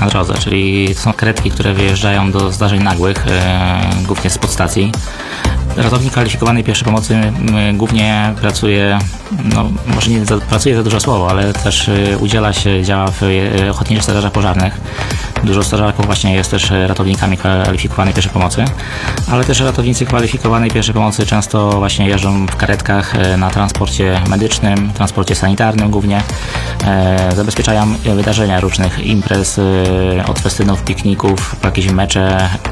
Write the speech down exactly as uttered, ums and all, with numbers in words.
na drodze, czyli to są karetki, które wyjeżdżają do zdarzeń nagłych, głównie z podstacji. Ratownik kwalifikowanej pierwszej pomocy m, głównie pracuje, no może nie za, pracuje za dużo słowo, ale też y, udziela się, działa w y, ochotniczych strażach pożarnych. Dużo strażaków właśnie jest też ratownikami kwalifikowanej pierwszej pomocy, ale też ratownicy kwalifikowanej pierwszej pomocy często właśnie jeżdżą w karetkach y, na transporcie medycznym, transporcie sanitarnym głównie. Y, zabezpieczają wydarzenia różnych imprez, y, od festynów, pikników, po jakieś mecze,